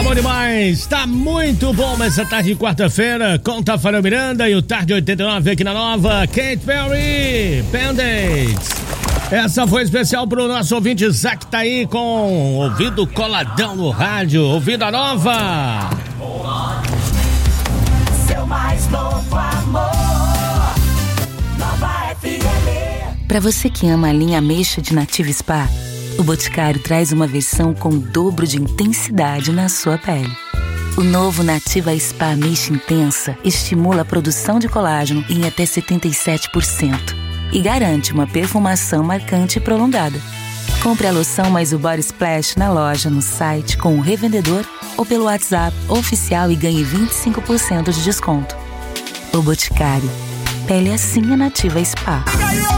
bom demais, tá muito bom essa tarde de quarta-feira com Tafarel Miranda e o Tarde 89 aqui na Nova. Katy Perry, Band-Aids. Essa foi especial pro nosso ouvinte Isaac, tá aí com ouvido coladão no rádio, ouvindo a Nova. Seu mais novo amor, Nova FM. Pra você que ama a linha ameixa de Nativa Spa, o Boticário traz uma versão com o dobro de intensidade na sua pele. O novo Nativa Spa Ameixa Intensa estimula a produção de colágeno em até 77% e garante uma perfumação marcante e prolongada. Compre a loção mais o Body Splash na loja, no site, com o revendedor ou pelo WhatsApp oficial e ganhe 25% de desconto. O Boticário. Pele assim é Nativa Spa.